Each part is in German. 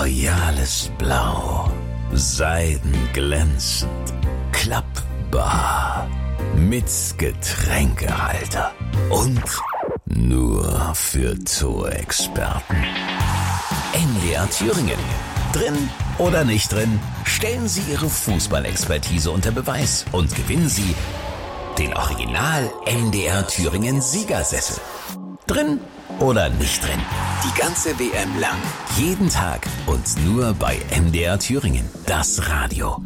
royales Blau, seidenglänzend, klappbar, mit Getränkehalter und nur für Zoo-Experten. MDR Thüringen. Drin oder nicht drin, stellen Sie Ihre Fußballexpertise unter Beweis und gewinnen Sie den Original MDR Thüringen Siegersessel. Drin oder nicht drin, die ganze WM lang, jeden Tag und nur bei MDR Thüringen, das Radio.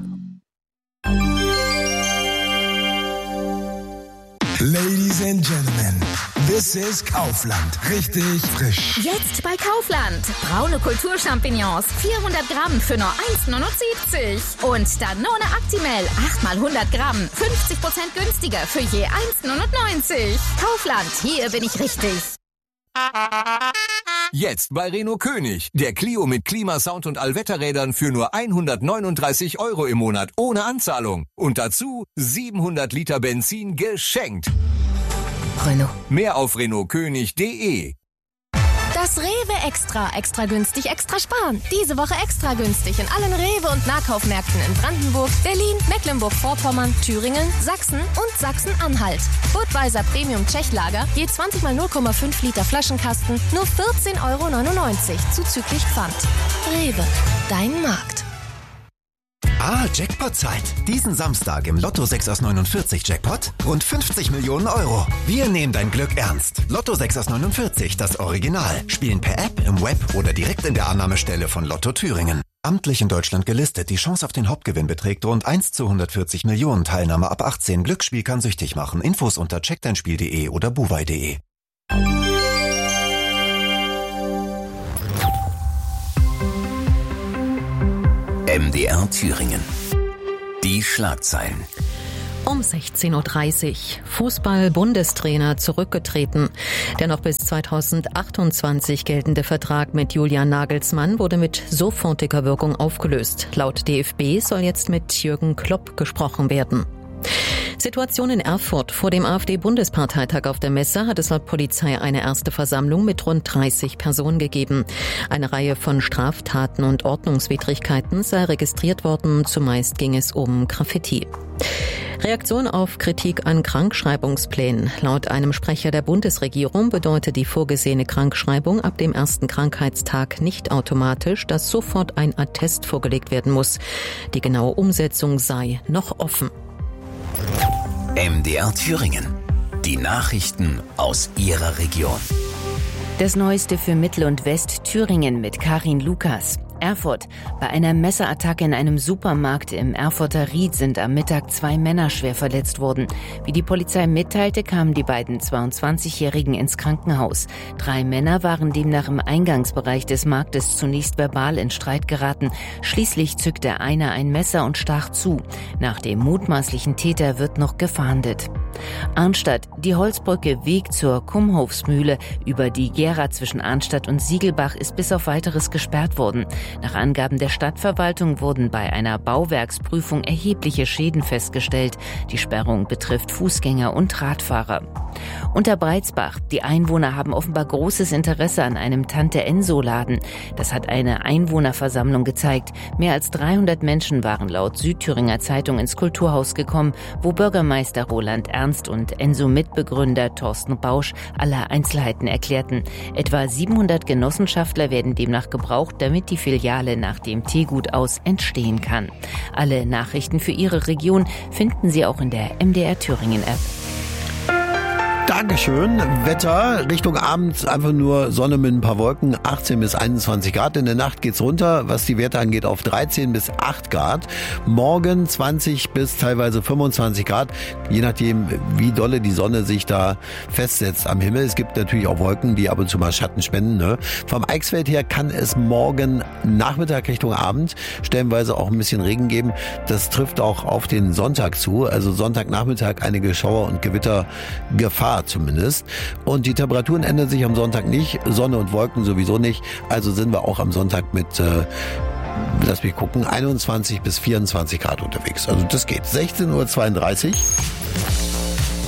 Ladies and Gentlemen, this is Kaufland. Richtig frisch. Jetzt bei Kaufland. Braune Kulturchampignons, 400 Gramm für nur 1,79. Und Danone Actimel, 8 mal 100 Gramm, 50% günstiger für je 1,99. Kaufland, hier bin ich richtig. Jetzt bei Renault König. Der Clio mit Klimasound und Allwetterrädern für nur 139 € im Monat ohne Anzahlung. Und dazu 700 Liter Benzin geschenkt. Renault. Mehr auf renaultkönig.de. Das Rewe Extra günstig, extra sparen. Diese Woche extra günstig in allen Rewe- und Nahkaufmärkten in Brandenburg, Berlin, Mecklenburg-Vorpommern, Thüringen, Sachsen und Sachsen-Anhalt. Budweiser Premium Tschechlager, je 20 mal 0,5 Liter Flaschenkasten, nur 14,99 € zuzüglich Pfand. Rewe, dein Markt. Jackpot-Zeit. Diesen Samstag im Lotto 6 aus 49 Jackpot rund 50 Millionen €. Wir nehmen dein Glück ernst. Lotto 6 aus 49, das Original. Spielen per App, im Web oder direkt in der Annahmestelle von Lotto Thüringen. Amtlich in Deutschland gelistet. Die Chance auf den Hauptgewinn beträgt rund 1 zu 140 Millionen. Teilnahme ab 18. Glücksspiel kann süchtig machen. Infos unter checkdeinspiel.de oder buwei.de. MDR Thüringen. Die Schlagzeilen. Um 16:30 Uhr. Fußball-Bundestrainer zurückgetreten. Der noch bis 2028 geltende Vertrag mit Julian Nagelsmann wurde mit sofortiger Wirkung aufgelöst. Laut DFB soll jetzt mit Jürgen Klopp gesprochen werden. Situation in Erfurt. Vor dem AfD-Bundesparteitag auf der Messe hat es laut Polizei eine erste Versammlung mit rund 30 Personen gegeben. Eine Reihe von Straftaten und Ordnungswidrigkeiten sei registriert worden. Zumeist ging es um Graffiti. Reaktion auf Kritik an Krankschreibungsplänen. Laut einem Sprecher der Bundesregierung bedeutet die vorgesehene Krankschreibung ab dem ersten Krankheitstag nicht automatisch, dass sofort ein Attest vorgelegt werden muss. Die genaue Umsetzung sei noch offen. MDR Thüringen. Die Nachrichten aus Ihrer Region. Das Neueste für Mittel- und West-Thüringen mit Karin Lukas. Erfurt. Bei einer Messerattacke in einem Supermarkt im Erfurter Ried sind am Mittag 2 Männer schwer verletzt worden. Wie die Polizei mitteilte, kamen die beiden 22-Jährigen ins Krankenhaus. 3 Männer waren demnach im Eingangsbereich des Marktes zunächst verbal in Streit geraten. Schließlich zückte einer ein Messer und stach zu. Nach dem mutmaßlichen Täter wird noch gefahndet. Arnstadt. Die Holzbrücke Weg zur Kumhofsmühle über die Gera zwischen Arnstadt und Siegelbach ist bis auf Weiteres gesperrt worden. Nach Angaben der Stadtverwaltung wurden bei einer Bauwerksprüfung erhebliche Schäden festgestellt. Die Sperrung betrifft Fußgänger und Radfahrer. Unterbreitsbach. Die Einwohner haben offenbar großes Interesse an einem Tante-Enso-Laden. Das hat eine Einwohnerversammlung gezeigt. Mehr als 300 Menschen waren laut Südthüringer Zeitung ins Kulturhaus gekommen, wo Bürgermeister Roland Ernst und Enso-Mitbegründer Thorsten Bausch alle Einzelheiten erklärten. Etwa 700 Genossenschaftler werden demnach gebraucht, damit die Filiale nach dem Teegut aus entstehen kann. Alle Nachrichten für Ihre Region finden Sie auch in der MDR Thüringen App. Dankeschön. Wetter Richtung Abend einfach nur Sonne mit ein paar Wolken, 18 bis 21 Grad. In der Nacht geht's runter, was die Werte angeht, auf 13 bis 8 Grad. Morgen 20 bis teilweise 25 Grad, je nachdem, wie dolle die Sonne sich da festsetzt am Himmel. Es gibt natürlich auch Wolken, die ab und zu mal Schatten spenden. Ne? Vom Eichsfeld her kann es morgen Nachmittag Richtung Abend stellenweise auch ein bisschen Regen geben. Das trifft auch auf den Sonntag zu. Also Sonntagnachmittag einige Schauer- und Gewittergefahr zumindest. Und die Temperaturen ändern sich am Sonntag nicht. Sonne und Wolken sowieso nicht. Also sind wir auch am Sonntag mit, lass mich gucken, 21 bis 24 Grad unterwegs. Also das geht. 16:32 Uhr.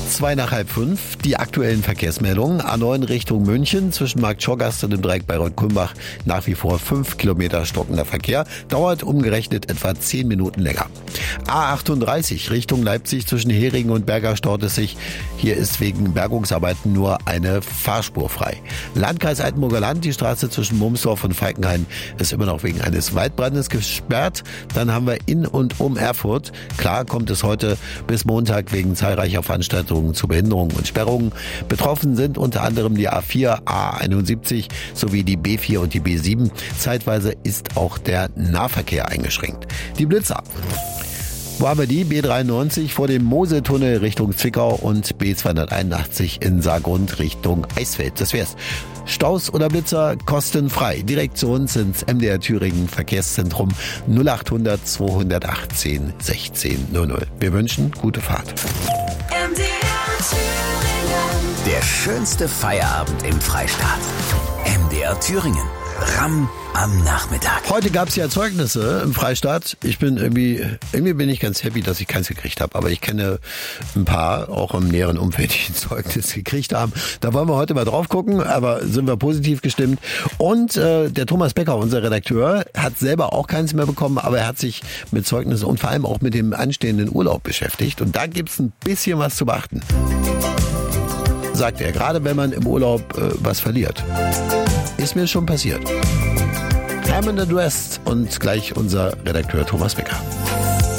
2 nach halb 5, die aktuellen Verkehrsmeldungen. A9 Richtung München zwischen Markt Schorgast und dem Dreieck Bayreuth-Kulmbach nach wie vor 5 Kilometer stockender Verkehr. Dauert umgerechnet etwa 10 Minuten länger. A38 Richtung Leipzig zwischen Heringen und Berger staut es sich. Hier ist wegen Bergungsarbeiten nur eine Fahrspur frei. Landkreis Altenburger Land, die Straße zwischen Mumsdorf und Falkenhain ist immer noch wegen eines Waldbrandes gesperrt. Dann haben wir in und um Erfurt. Klar kommt es heute bis Montag wegen zahlreicher Veranstaltungen zu Behinderungen und Sperrungen. Betroffen sind unter anderem die A4, A71 sowie die B4 und die B7. Zeitweise ist auch der Nahverkehr eingeschränkt. Die Blitzer. Wo haben wir die? B93 vor dem Moseltunnel Richtung Zwickau und B281 in Saargrund Richtung Eisfeld. Das wär's. Staus oder Blitzer kostenfrei. Direkt zu uns ins MDR Thüringen Verkehrszentrum 0800 218 1600. Wir wünschen gute Fahrt. MDR Thüringen. Der schönste Feierabend im Freistaat. MDR Thüringen. Ramm am Nachmittag. Heute gab es ja Zeugnisse im Freistaat. Ich bin irgendwie bin ich ganz happy, dass ich keins gekriegt habe. Aber ich kenne ein paar, auch im näheren Umfeld, die ein Zeugnis gekriegt haben. Da wollen wir heute mal drauf gucken, aber sind wir positiv gestimmt. Und der Thomas Becker, unser Redakteur, hat selber auch keins mehr bekommen, aber er hat sich mit Zeugnissen und vor allem auch mit dem anstehenden Urlaub beschäftigt. Und da gibt's ein bisschen was zu beachten. Sagt er, gerade wenn man im Urlaub was verliert. Ist mir schon passiert. I'm in the West und gleich unser Redakteur Thomas Becker.